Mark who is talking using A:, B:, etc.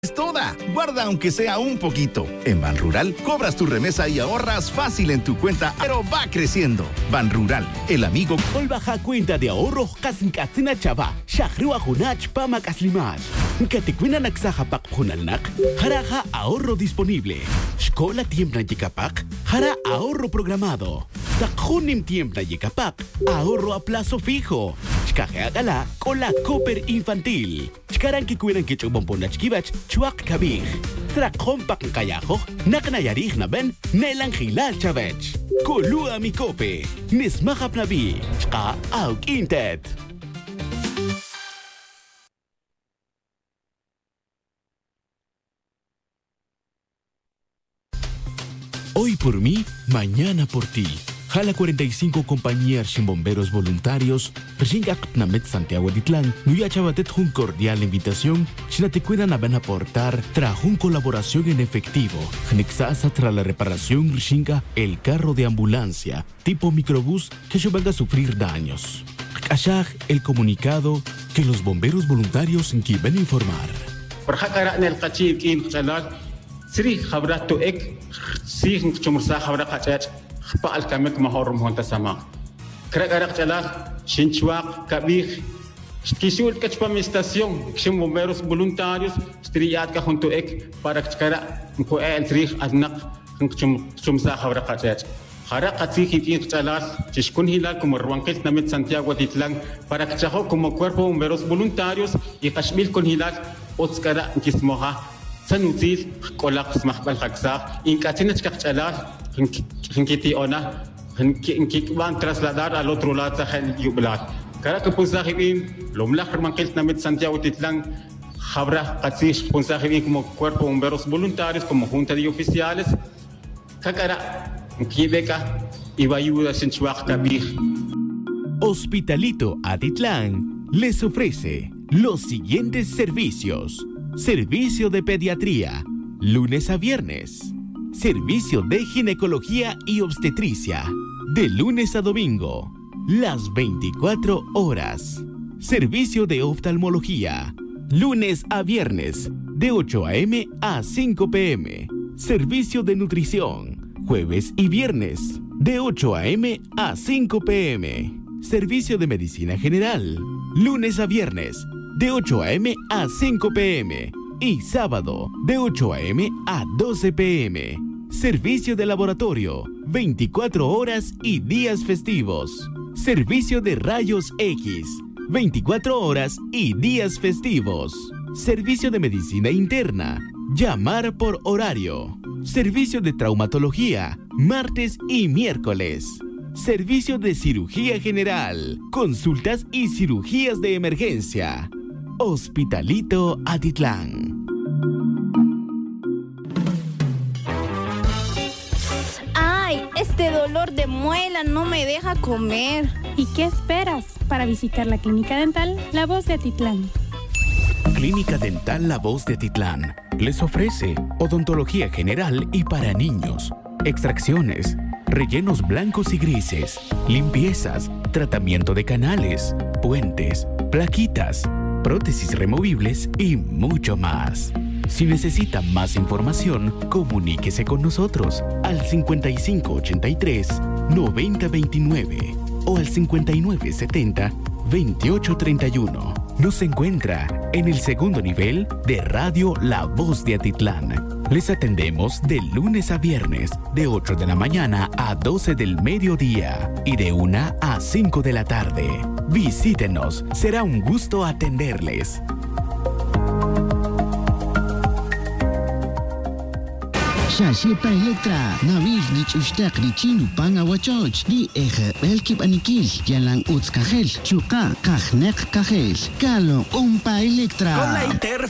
A: Es toda. Guarda aunque sea un poquito. En Banrural cobras tu remesa y ahorras fácil en tu cuenta, pero va creciendo. Banrural, el amigo.
B: Ol baja cuenta de ahorro kasinkatsina chava. Shahrua hunach pamak aslimash. Katikwina naksaha pak hunalnak. Jaraja ahorro disponible. Shkola tiembna yikapak. Jara ahorro programado. Takhunim tiembna yikapak. Ahorro a plazo fijo. Shkajeagala con la Cooper Infantil. Shkaran que cuidan que chubomponach kibach. Chuak kabij. Trakjon pak kayajo. Naknayarij na ben. Nelan hilal chavech. Kulua mi kope. Nismahap nabi. Shka auk intet. Hoy por mí, mañana por ti. Jala 45 compañías sin bomberos voluntarios. Ringak Namet Santiago Titlán. Nuya Chabatet un cordial invitación. Si te cuidan a van a aportar. Trajo una colaboración en efectivo. Nexasa tras la reparación. Ringa el carro de ambulancia. Tipo microbús que yo venga a sufrir daños. Ashag el comunicado que los bomberos voluntarios quieren informar.
C: Por hakara en el cachir kin chalal. Sri khabrato ek. Si chumursa khabra kachach. Paal kamek mahorum honta sama. Kragarak chalal. Shinchuak kabih. Kisul kachpam estación. Kshim bomberos voluntarios. Striat ka junto ek. Para kachkara. Mko el trich adnak. Chumsa khabra kachach. Jara katsi hitin chalal. Chishkun hilal como Ruanquel Namet Santiago Titlán. Para kachajo como cuerpo bomberos voluntarios. Y kashmil con hilal. Otskara kismoha. Sanutil, kolak smahbal haksa, incatina chachalal, hinkiti ona, van trasladar al otro lado del yublar. Cara que punzahibin, lomlach Ruanquel Namet Santiago Titlán, Jabra Katsish punzahibin como cuerpo bomberos voluntarios, como junta de oficiales, Kakara, Kibeka, y Bayuda Sinchuak Kabir.
B: Hospitalito Atitlán les ofrece los siguientes servicios. Servicio de pediatría, lunes a viernes. Servicio de ginecología y obstetricia, de lunes a domingo, las 24 horas. Servicio de oftalmología, lunes a viernes, de 8 a.m. a 5 p.m. Servicio de nutrición, jueves y viernes, de 8 a.m. a 5 p.m. Servicio de medicina general, lunes a viernes, de 8 a.m. a 5 p.m. y sábado de 8 a.m. a 12 p.m. Servicio de laboratorio, 24 horas y días festivos. Servicio de rayos X, 24 horas y días festivos. Servicio de medicina interna, llamar por horario. Servicio de traumatología, martes y miércoles. Servicio de cirugía general, consultas y cirugías de emergencia. Hospitalito Atitlán.
D: ¡Ay! Este dolor de muela no me deja comer.
E: ¿Y qué esperas para visitar la Clínica Dental La Voz de Atitlán?
B: Clínica Dental La Voz de Atitlán les ofrece odontología general y para niños, extracciones, rellenos blancos y grises, limpiezas, tratamiento de canales, puentes, plaquitas, prótesis removibles y mucho más. Si necesita más información, comuníquese con nosotros al 5583-9029 o al 5970-2831. Nos encuentra en el segundo nivel de Radio La Voz de Atitlán. Les atendemos de lunes a viernes, de 8 de la mañana a 12 del mediodía y de 1 a 5 de la tarde. Visítenos, será un gusto atenderles.
F: Shashepa Electra, Nabil Lich Ustak Richinu Panga Wachoch, Di Eje Belkip Anikil, Yalan Utz Kajel, Chuka Kajnek Kajel, Kalo Umpa Electra.
B: Con la